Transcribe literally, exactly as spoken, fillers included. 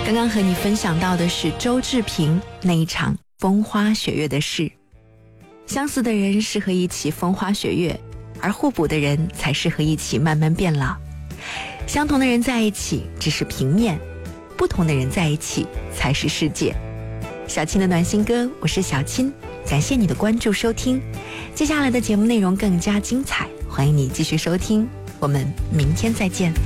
刚刚和你分享到的是周志平那一场风花雪月的事。相似的人适合一起风花雪月，而互补的人才适合一起慢慢变老。相同的人在一起只是平面，不同的人在一起才是世界。小青的暖心歌，我是小青，感谢你的关注收听。接下来的节目内容更加精彩，欢迎你继续收听，我们明天再见。